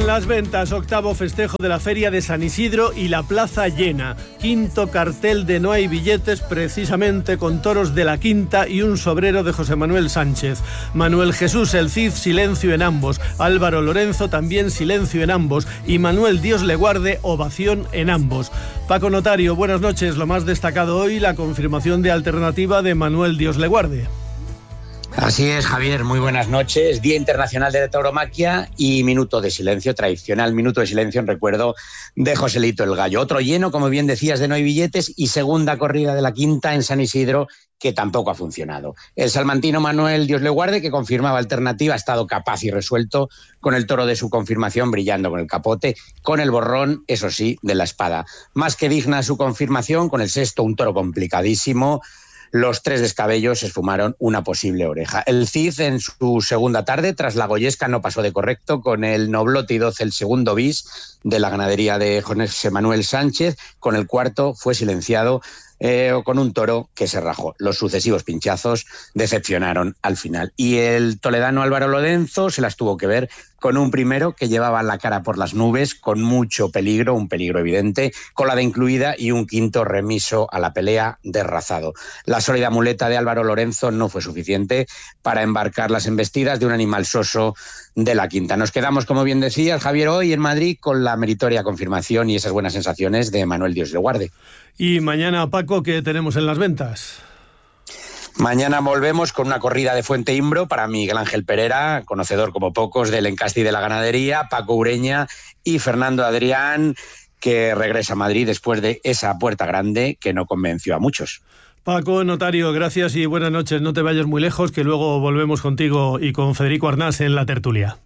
En Las Ventas, octavo festejo de la Feria de San Isidro y la plaza llena. Quinto cartel de No hay billetes, precisamente con toros de la Quinta y un sobrero de José Manuel Sánchez. Manuel Jesús el Cid, silencio en ambos. Álvaro Lorenzo, también silencio en ambos. Y Manuel Dios le guarde, ovación en ambos. Paco Notario, buenas noches. Lo más destacado hoy, la confirmación de alternativa de Manuel Dios le guarde. Así es, Javier, muy buenas noches. Día Internacional de la Tauromaquia y minuto de silencio, tradicional minuto de silencio en recuerdo de Joselito el Gallo. Otro lleno, como bien decías, de No hay billetes y segunda corrida de la Quinta en San Isidro, que tampoco ha funcionado. El salmantino Manuel Dios le guarde, que confirmaba alternativa, ha estado capaz y resuelto con el toro de su confirmación, brillando con el capote, con el borrón, eso sí, de la espada. Más que digna su confirmación, con el sexto un toro complicadísimo. Los tres descabellos esfumaron una posible oreja. El Cid en su segunda tarde, tras la Goyesca, no pasó de correcto con el Noblote y 12, el segundo bis de la ganadería de José Manuel Sánchez. Con el cuarto fue silenciado con un toro que se rajó. Los sucesivos pinchazos decepcionaron al final. Y el toledano Álvaro Lorenzo se las tuvo que ver con un primero que llevaba la cara por las nubes, con mucho peligro, un peligro evidente, colada incluida, y un quinto remiso a la pelea derrazado. La sólida muleta de Álvaro Lorenzo no fue suficiente para embarcar las embestidas de un animal soso de la Quinta. Nos quedamos, como bien decías, Javier, hoy en Madrid con la meritoria confirmación y esas buenas sensaciones de Manuel Dios le guarde. Y mañana, Paco, ¿qué tenemos en Las Ventas? Mañana volvemos con una corrida de Fuente Imbro para Miguel Ángel Pereira, conocedor como pocos del encasti de la ganadería, Paco Ureña y Fernando Adrián, que regresa a Madrid después de esa puerta grande que no convenció a muchos. Paco Notario, gracias y buenas noches. No te vayas muy lejos, que luego volvemos contigo y con Federico Arnás en la tertulia.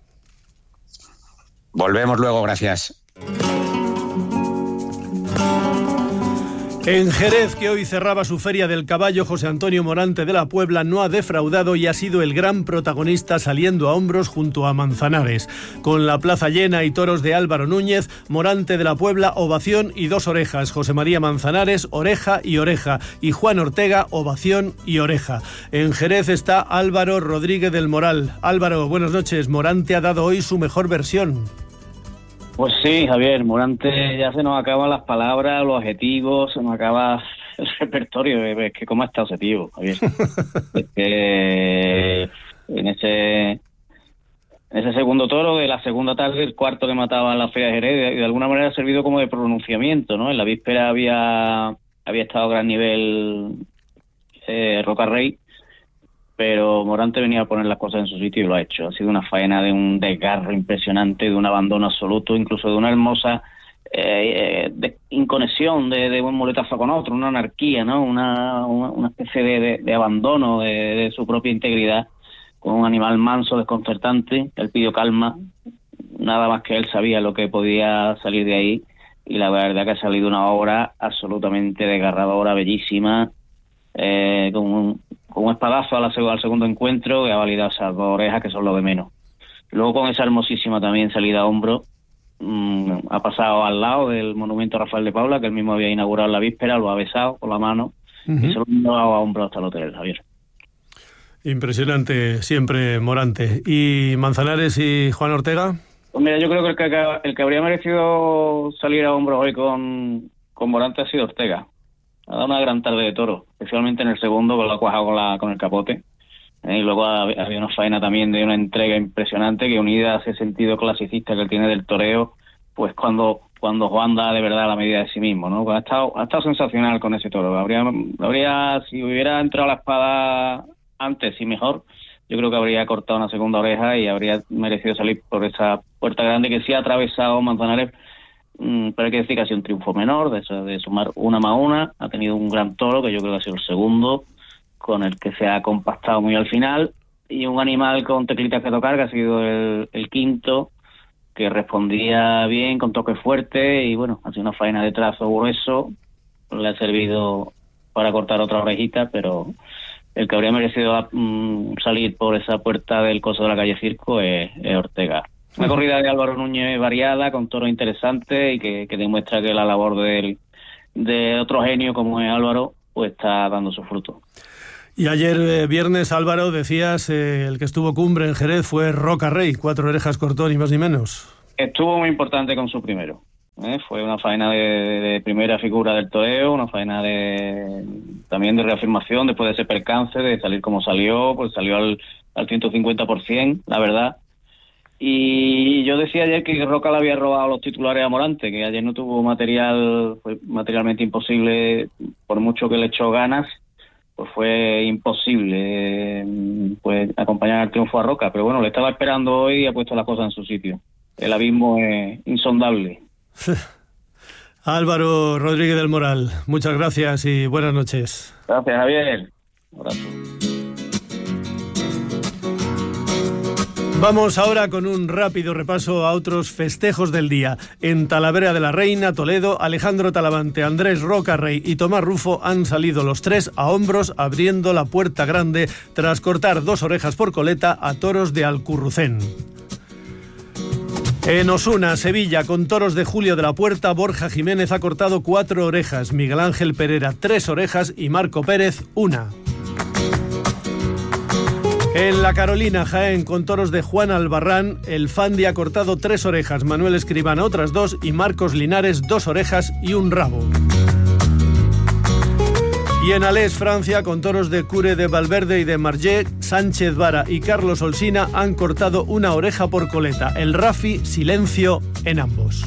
Volvemos luego, gracias. En Jerez, que hoy cerraba su Feria del Caballo, José Antonio Morante de la Puebla no ha defraudado y ha sido el gran protagonista, saliendo a hombros junto a Manzanares. Con la plaza llena y toros de Álvaro Núñez, Morante de la Puebla, ovación y dos orejas. José María Manzanares, oreja y oreja. Y Juan Ortega, ovación y oreja. En Jerez está Álvaro Rodríguez del Moral. Álvaro, buenas noches. Morante ha dado hoy su mejor versión. Pues sí, Javier, Morante, ya se nos acaban las palabras, los adjetivos, se nos acaba el repertorio. Es que ¿cómo está objetivo, Javier? Es que en ese segundo toro de la segunda tarde, el cuarto que mataba en la Feria de Jerez, de alguna manera ha servido como de pronunciamiento, ¿no? En la víspera había estado a gran nivel Roca Rey, pero Morante venía a poner las cosas en su sitio y lo ha hecho. Ha sido una faena de un desgarro impresionante, de un abandono absoluto, incluso de una hermosa inconexión de un muletazo con otro, una anarquía, ¿no? Una especie de abandono de su propia integridad, con un animal manso, desconcertante. Él pidió calma, nada más que él sabía lo que podía salir de ahí, y la verdad que ha salido una obra absolutamente desgarradora, bellísima, con un espadazo al segundo encuentro, que ha validado esas dos orejas, que son lo de menos. Luego, con esa hermosísima también salida a hombro, ha pasado al lado del monumento a Rafael de Paula, que él mismo había inaugurado en la víspera, lo ha besado con la mano, y se lo ha dado a hombro hasta el hotel, Javier. Impresionante siempre Morante. ¿Y Manzanares y Juan Ortega? Pues mira, yo creo que el que habría merecido salir a hombros hoy con Morante ha sido Ortega. Ha dado una gran tarde de toro, especialmente en el segundo, con la cuajada con el capote. Y luego había una faena también de una entrega impresionante, que unida a ese sentido clasicista que él tiene del toreo, pues cuando Juan da de verdad la medida de sí mismo, ¿no? Pues ha estado sensacional con ese toro. Si hubiera entrado la espada antes y mejor, yo creo que habría cortado una segunda oreja y habría merecido salir por esa puerta grande que sí ha atravesado Manzanares. Pero hay que decir que ha sido un triunfo menor, de sumar una más una. Ha tenido un gran toro, que yo creo que ha sido el segundo, con el que se ha compactado muy al final, y un animal con teclitas que tocar, que ha sido el quinto, que respondía bien, con toque fuerte, y bueno, ha sido una faena de trazo grueso, le ha servido para cortar otra orejita, pero el que habría merecido salir por esa puerta del coso de la calle Circo es Ortega. Una corrida de Álvaro Núñez variada, con toros interesantes, y que demuestra que la labor de otro genio como es Álvaro, pues está dando su fruto. Y ayer viernes, Álvaro, decías, el que estuvo cumbre en Jerez fue Roca Rey, 4 orejas cortó, ni más ni menos. estuvo muy importante con su primero. Fue una faena de primera figura del toreo, una faena también de reafirmación después de ese percance, de salir como salió, pues salió al 150%, la verdad. Y yo decía ayer que Roca le había robado los titulares a Morante, que ayer no tuvo material, fue materialmente imposible, por mucho que le echó ganas, pues fue imposible pues acompañar al triunfo a Roca. Pero bueno, le estaba esperando hoy y ha puesto las cosas en su sitio. El abismo es insondable. Álvaro Rodríguez del Moral, muchas gracias y buenas noches. Gracias, Javier. Un abrazo. Vamos ahora con un rápido repaso a otros festejos del día. En Talavera de la Reina, Toledo, Alejandro Talavante, Andrés Roca Rey y Tomás Rufo han salido los tres a hombros abriendo la puerta grande tras cortar 2 orejas por coleta a toros de Alcurrucén. En Osuna, Sevilla, con toros de Julio de la Puerta, Borja Jiménez ha cortado 4 orejas, Miguel Ángel Pereira 3 orejas y Marco Pérez 1. En La Carolina, Jaén, con toros de Juan Albarrán, el Fandi ha cortado 3 orejas, Manuel Escribano otras 2 y Marcos Linares 2 orejas y un rabo. Y en Alès, Francia, con toros de Cure de Valverde y de Margé, Sánchez Vara y Carlos Olsina han cortado 1 oreja por coleta. El Rafi, silencio en ambos.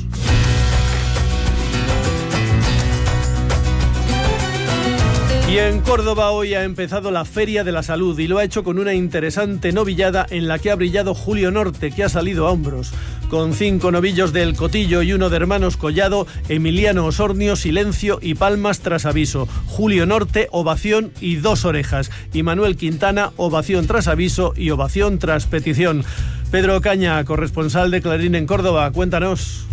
Y en Córdoba hoy ha empezado la Feria de la Salud y lo ha hecho con una interesante novillada en la que ha brillado Julio Norte, que ha salido a hombros. Con 5 novillos del Cotillo y 1 de Hermanos Collado, Emiliano Osornio, silencio y palmas tras aviso. Julio Norte, ovación y 2 orejas. Y Manuel Quintana, ovación tras aviso y ovación tras petición. Pedro Caña, corresponsal de Clarín en Córdoba, cuéntanos.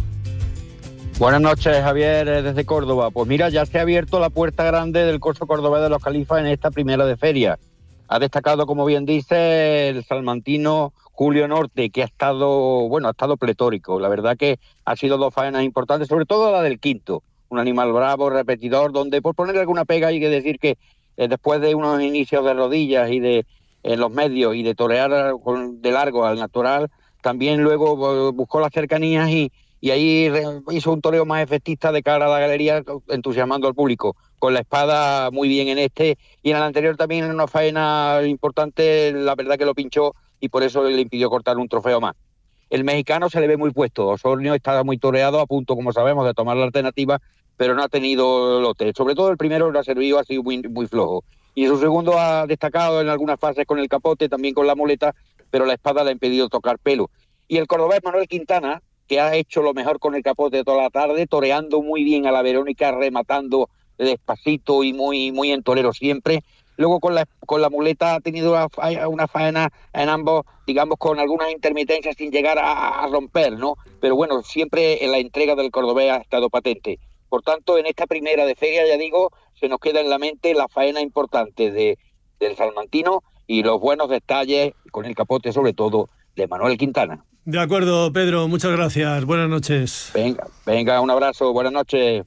Buenas noches, Javier, desde Córdoba. Pues mira, ya se ha abierto la puerta grande del corso cordobés de los Califas en esta primera de feria. Ha destacado, como bien dice, el salmantino Julio Norte, que ha estado pletórico. La verdad que ha sido 2 faenas importantes, sobre todo la del quinto. Un animal bravo, repetidor, donde por ponerle alguna pega hay que decir que después de unos inicios de rodillas y de en los medios y de torear de largo al natural, también luego buscó las cercanías y ahí hizo un toreo más efectista de cara a la galería, entusiasmando al público. Con la espada muy bien en este, y en el anterior también en una faena importante, la verdad que lo pinchó y por eso le impidió cortar un trofeo más. El mexicano se le ve muy puesto, Osornio está muy toreado, a punto, como sabemos, de tomar la alternativa, pero no ha tenido lote. Sobre todo el primero lo ha servido, ha sido muy, muy flojo. Y su segundo ha destacado en algunas fases con el capote, también con la muleta, pero la espada le ha impedido tocar pelo. Y el cordobés Manuel Quintana, que ha hecho lo mejor con el capote de toda la tarde, toreando muy bien a la Verónica, rematando despacito y muy, muy en torero siempre. Luego con la muleta ha tenido una faena en ambos, digamos, con algunas intermitencias sin llegar a romper, ¿no? Pero bueno, siempre en la entrega del cordobés ha estado patente. Por tanto, en esta primera de feria, ya digo, se nos queda en la mente la faena importante del salmantino y los buenos detalles, con el capote sobre todo, de Manuel Quintana. De acuerdo, Pedro, muchas gracias. Buenas noches. Venga, un abrazo, buenas noches.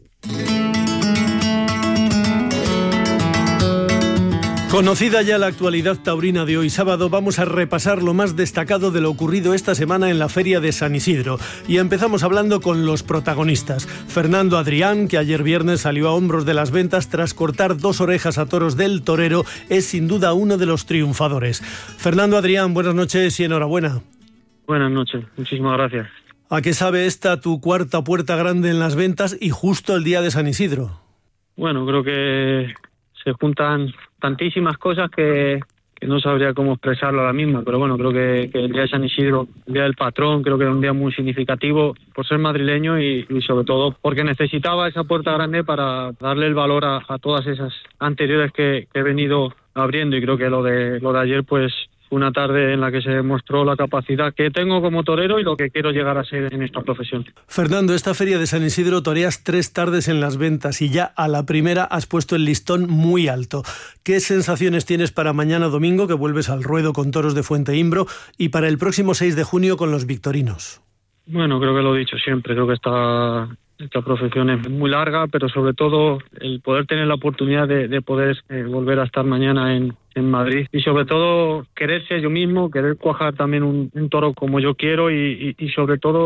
Conocida ya la actualidad taurina de hoy sábado, vamos a repasar lo más destacado de lo ocurrido esta semana en la Feria de San Isidro. Y empezamos hablando con los protagonistas. Fernando Adrián, que ayer viernes salió a hombros de las ventas tras cortar 2 orejas a toros del torero, es sin duda uno de los triunfadores. Fernando Adrián, buenas noches y enhorabuena. Buenas noches, muchísimas gracias. ¿A qué sabe esta tu cuarta puerta grande en las ventas y justo el día de San Isidro? Bueno, creo que se juntan tantísimas cosas que no sabría cómo expresarlo ahora mismo, pero bueno, creo que el día de San Isidro, el día del patrón, creo que era un día muy significativo por ser madrileño y sobre todo porque necesitaba esa puerta grande para darle el valor a todas esas anteriores que he venido abriendo, y creo que lo de ayer pues una tarde en la que se demostró la capacidad que tengo como torero y lo que quiero llegar a ser en esta profesión. Fernando, esta feria de San Isidro toreas 3 tardes en las ventas y ya a la primera has puesto el listón muy alto. ¿Qué sensaciones tienes para mañana domingo, que vuelves al ruedo con toros de Fuente Imbro, y para el próximo 6 de junio con los victorinos? Bueno, creo que lo he dicho siempre, creo que esta profesión es muy larga, pero sobre todo el poder tener la oportunidad de poder volver a estar mañana en Madrid, y sobre todo querer ser yo mismo, querer cuajar también un toro como yo quiero y sobre todo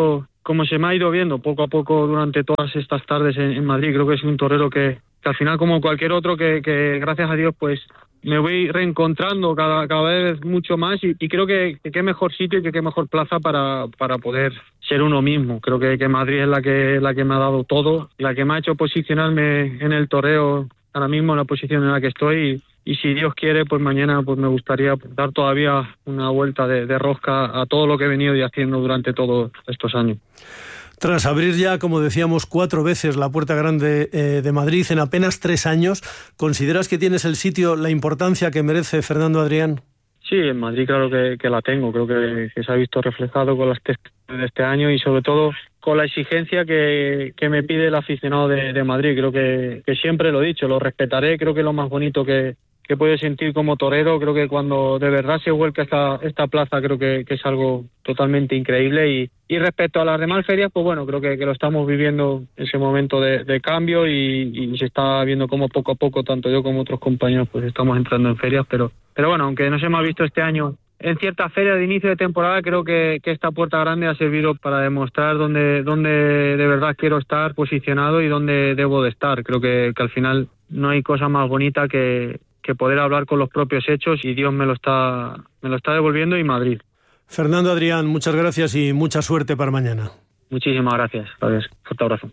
como se me ha ido viendo poco a poco durante todas estas tardes en Madrid. Creo que es un torero que al final, como cualquier otro, que gracias a Dios pues me voy reencontrando cada vez mucho más y creo que qué mejor sitio y que qué mejor plaza para poder ser uno mismo. Creo que Madrid es la que me ha dado todo, la que me ha hecho posicionarme en el toreo ahora mismo, en la posición en la que estoy, y si Dios quiere, pues mañana pues me gustaría dar todavía una vuelta de rosca a todo lo que he venido haciendo durante todos estos años. Tras abrir ya, como decíamos, 4 veces la Puerta Grande de Madrid en apenas 3 años, ¿consideras que tienes el sitio, la importancia que merece Fernando Adrián? Sí, en Madrid claro que la tengo. Creo que se ha visto reflejado con las testas de este año y sobre todo con la exigencia que me pide el aficionado de Madrid. Creo que siempre lo he dicho, lo respetaré. Creo que lo más bonito que puede sentir como torero, creo que cuando de verdad se vuelca esta plaza, creo que es algo totalmente increíble. Y respecto a las demás ferias, pues bueno, creo que lo estamos viviendo ese momento de cambio y se está viendo como poco a poco, tanto yo como otros compañeros, pues estamos entrando en ferias, pero bueno, aunque no se me ha visto este año en ciertas ferias de inicio de temporada, creo que esta Puerta Grande ha servido para demostrar dónde de verdad quiero estar posicionado y dónde debo de estar. Creo que al final no hay cosa más bonita que poder hablar con los propios hechos, y Dios me lo está devolviendo, y Madrid. Fernando Adrián, muchas gracias y mucha suerte para mañana. Muchísimas gracias. Adiós. Fuerte abrazo.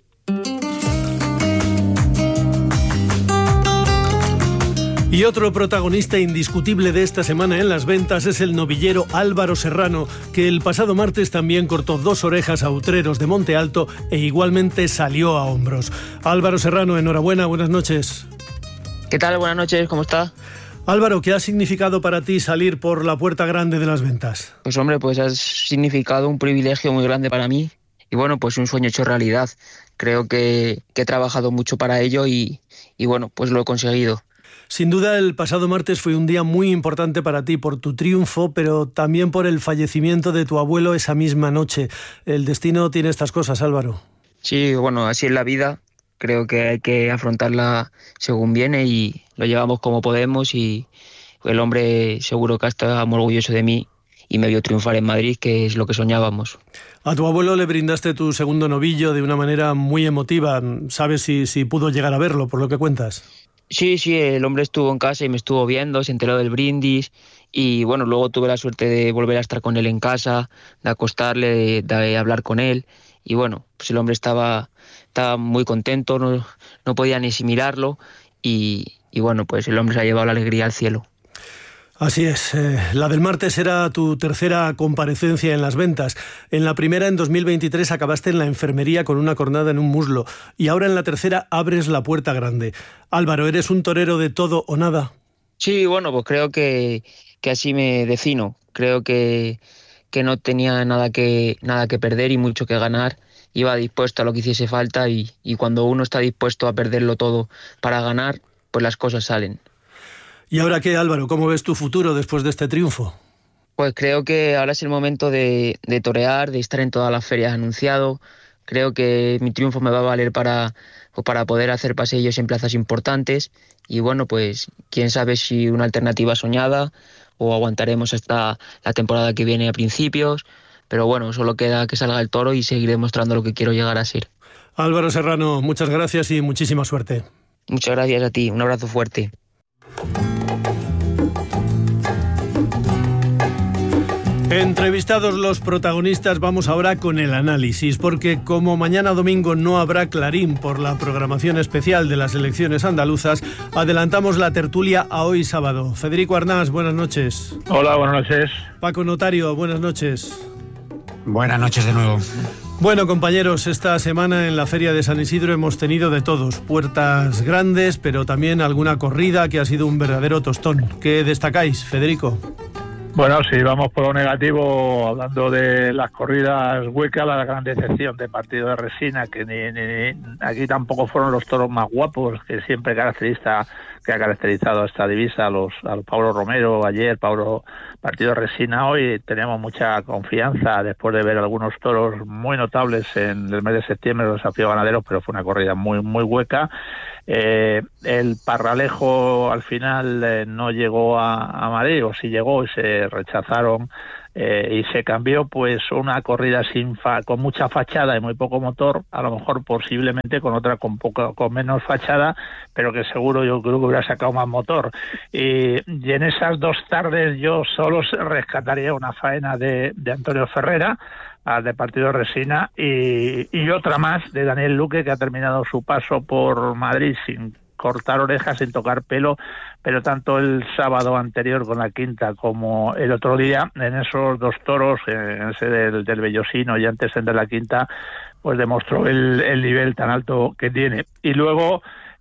Y otro protagonista indiscutible de esta semana en las ventas es el novillero Álvaro Serrano, que el pasado martes también cortó 2 orejas a Utreros de Monte Alto e igualmente salió a hombros. Álvaro Serrano, enhorabuena, buenas noches. ¿Qué tal? Buenas noches, ¿cómo está? Álvaro, ¿qué ha significado para ti salir por la Puerta Grande de las ventas? Pues hombre, pues ha significado un privilegio muy grande para mí y bueno, pues un sueño hecho realidad. Creo que he trabajado mucho para ello y bueno, pues lo he conseguido. Sin duda el pasado martes fue un día muy importante para ti por tu triunfo, pero también por el fallecimiento de tu abuelo esa misma noche. El destino tiene estas cosas, Álvaro. Sí, bueno, así es la vida. Creo que hay que afrontarla según viene y lo llevamos como podemos, y el hombre seguro que está muy orgulloso de mí y me vio triunfar en Madrid, que es lo que soñábamos. A tu abuelo le brindaste tu segundo novillo de una manera muy emotiva. ¿Sabes si pudo llegar a verlo, por lo que cuentas? Sí, el hombre estuvo en casa y me estuvo viendo, se enteró del brindis y bueno, luego tuve la suerte de volver a estar con él en casa, de acostarle, de hablar con él y bueno, pues el hombre estaba muy contento, no podía ni asimilarlo y bueno, pues el hombre se ha llevado la alegría al cielo. Así es, la del martes era tu tercera comparecencia en las ventas. En la primera, en 2023, acabaste en la enfermería con una cornada en un muslo y ahora en la tercera abres la Puerta Grande. Álvaro, ¿eres un torero de todo o nada? Sí, bueno, pues creo que así me defino. Creo que no tenía nada que perder y mucho que ganar. Iba dispuesto a lo que hiciese falta y cuando uno está dispuesto a perderlo todo para ganar, pues las cosas salen. ¿Y ahora qué, Álvaro? ¿Cómo ves tu futuro después de este triunfo? Pues creo que ahora es el momento de torear, de estar en todas las ferias anunciado. Creo que mi triunfo me va a valer para poder hacer paseillos en plazas importantes y bueno, pues quién sabe si una alternativa soñada o aguantaremos hasta la temporada que viene a principios, pero bueno, solo queda que salga el toro y seguiré demostrando lo que quiero llegar a ser. Álvaro Serrano, muchas gracias y muchísima suerte. Muchas gracias a ti, un abrazo fuerte. Entrevistados los protagonistas, vamos ahora con el análisis, porque como mañana domingo no habrá Clarín por la programación especial de las elecciones andaluzas, adelantamos la tertulia a hoy sábado. Federico Arnás, buenas noches. Hola, buenas noches. Paco Notario, buenas noches. Buenas noches de nuevo. Bueno, compañeros, esta semana en la Feria de San Isidro hemos tenido de todos, puertas grandes, pero también alguna corrida que ha sido un verdadero tostón. ¿Qué destacáis, Federico? Bueno, si vamos por lo negativo, hablando de las corridas huecas, la gran decepción del partido de Resina, que aquí tampoco fueron los toros más guapos, que siempre que ha caracterizado esta divisa a los Pablo Romero ayer, partido de Resina. Hoy tenemos mucha confianza después de ver algunos toros muy notables en el mes de septiembre, los desafíos ganaderos, pero fue una corrida muy hueca. El Parralejo al final no llegó a Madrid, o sí llegó y se rechazaron y se cambió pues una corrida con mucha fachada y muy poco motor, a lo mejor posiblemente con otra con menos fachada, pero que seguro yo creo que hubiera sacado más motor. Y en esas 2 tardes yo solo rescataría una faena de Antonio Ferrera, de partido de Resina, y otra más de Daniel Luque, que ha terminado su paso por Madrid sin cortar orejas, sin tocar pelo, pero tanto el sábado anterior con la quinta como el otro día, en esos 2 toros, en ese del Bellosino y antes en de la quinta, pues demostró el nivel tan alto que tiene. Y luego,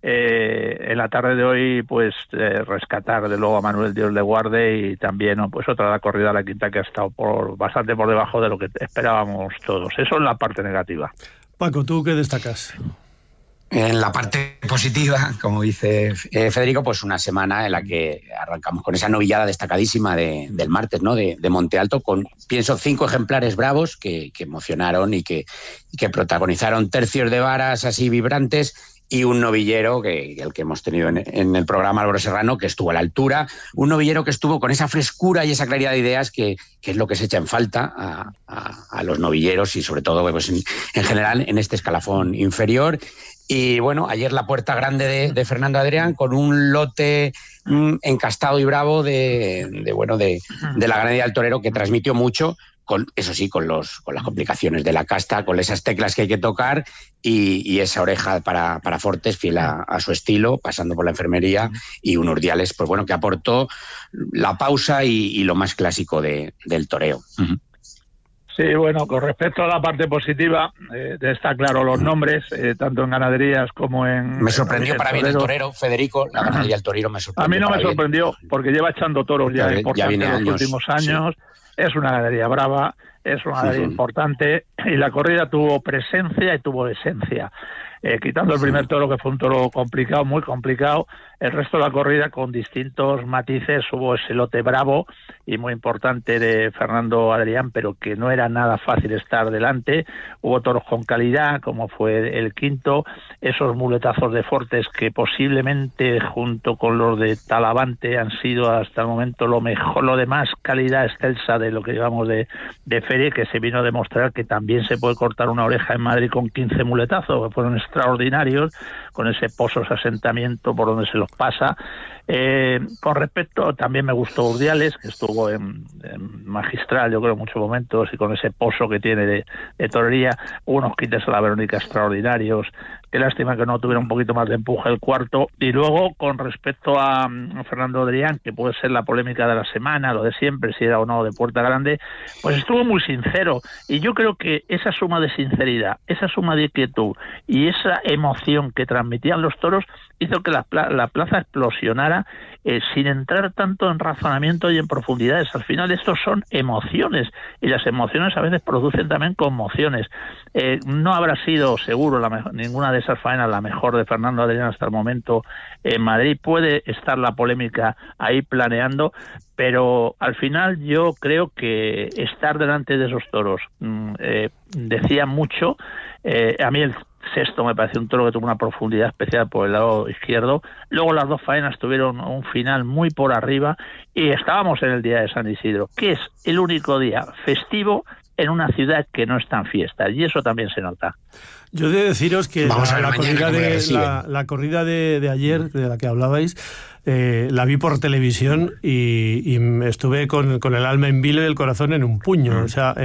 en la tarde de hoy, pues rescatar de luego a Manuel Dios le guarde, y también pues otra la corrida a la quinta que ha estado bastante por debajo de lo que esperábamos todos. Eso es la parte negativa. Paco, ¿tú qué destacas? En la parte positiva, como dice Federico, pues una semana en la que arrancamos con esa novillada destacadísima del martes, ¿no? De Monte Alto, con, pienso, 5 ejemplares bravos que emocionaron y que protagonizaron tercios de varas así vibrantes, y un novillero, el que hemos tenido en el programa, Álvaro Serrano, que estuvo a la altura, un novillero que estuvo con esa frescura y esa claridad de ideas que es lo que se echa en falta a los novilleros, y sobre todo pues en general en este escalafón inferior. Y bueno, ayer la puerta grande de Fernando Adrián, con un lote encastado y bravo de la ganadería del torero, que transmitió mucho, eso sí, con las complicaciones de la casta, con esas teclas que hay que tocar, y esa oreja para Fortes, fiel a su estilo, pasando por la enfermería, y un Urdiales, pues bueno, que aportó la pausa y lo más clásico del toreo. Uh-huh. Sí, bueno, con respecto a la parte positiva, está claro los nombres, tanto en ganaderías como en... Me sorprendió para bien el torero, Federico, la ganadería del torero me sorprendió. A mí no me sorprendió, porque lleva echando toros ya importantes en los últimos años, sí. Es una ganadería brava, es una ganadería importante, y la corrida tuvo presencia y tuvo esencia. Quitando el primer toro, que fue un toro complicado, muy complicado, el resto de la corrida con distintos matices. Hubo ese lote bravo y muy importante de Fernando Adrián, pero que no era nada fácil estar delante. Hubo toros con calidad, como fue el quinto, esos muletazos de Fortes que posiblemente junto con los de Talavante han sido hasta el momento lo mejor, lo de más calidad excelsa de lo que llevamos de feria, que se vino a demostrar que también se puede cortar una oreja en Madrid con 15 muletazos, que fueron extraordinarios, con ese pozo, ese asentamiento por donde se los pasa. Con respecto, también me gustó Urdiales, que estuvo en magistral, yo creo, en muchos momentos, y con ese pozo que tiene de torería. Unos quites a la Verónica extraordinarios. Qué lástima que no tuviera un poquito más de empuje el cuarto. Y luego, con respecto a Fernando Adrián, que puede ser la polémica de la semana, lo de siempre, si era o no de puerta grande, pues estuvo muy sincero. Y yo creo que esa suma de sinceridad, esa suma de quietud y esa emoción que transmitían los toros hizo que la plaza explosionara, sin entrar tanto en razonamiento y en profundidades. Al final estos son emociones, y las emociones a veces producen también conmociones. No habrá sido seguro ninguna de esas faenas la mejor de Fernando Adrián hasta el momento en Madrid. Puede estar la polémica ahí planeando, pero al final yo creo que estar delante de esos toros decía mucho. A mí el sexto me pareció un toro que tuvo una profundidad especial por el lado izquierdo. Luego las 2 faenas tuvieron un final muy por arriba, y estábamos en el día de San Isidro, que es el único día festivo en una ciudad que no está en fiesta, y eso también se nota. Yo he de deciros que la corrida de ayer, de la que hablabais, la vi por televisión y estuve con el alma en vilo y el corazón en un puño. O sea,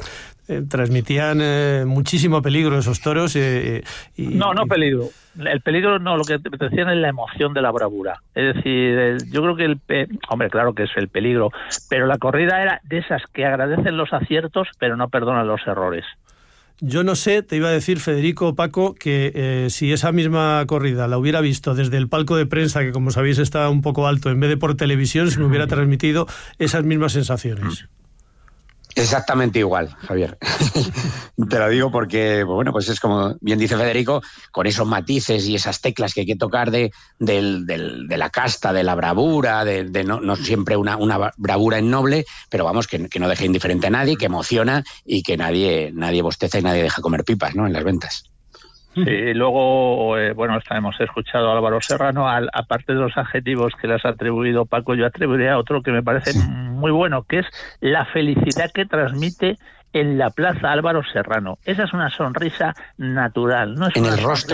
transmitían muchísimo peligro esos toros. No peligro. El peligro no, lo que te decían es la emoción de la bravura. Es decir, yo creo que hombre, claro que es el peligro, pero la corrida era de esas que agradecen los aciertos, pero no perdonan los errores. Yo no sé, te iba a decir, Federico, Paco, que si esa misma corrida la hubiera visto desde el palco de prensa, que como sabéis está un poco alto, en vez de por televisión, se me hubiera transmitido esas mismas sensaciones. Exactamente igual, Javier. Te lo digo porque, bueno, pues es como bien dice Federico, con esos matices y esas teclas que hay que tocar de la casta, de la bravura, de no siempre una bravura ennoble, pero vamos, que no deja indiferente a nadie, que emociona y que nadie bosteza y nadie deja comer pipas, ¿no?, en las ventas. Sí, luego, bueno, hemos escuchado a Álvaro Serrano, aparte de los adjetivos que le has atribuido, Paco, yo atribuiría otro que me parece muy bueno, que es la felicidad que transmite en la plaza Álvaro Serrano. Esa es una sonrisa natural, no es en una el rostro,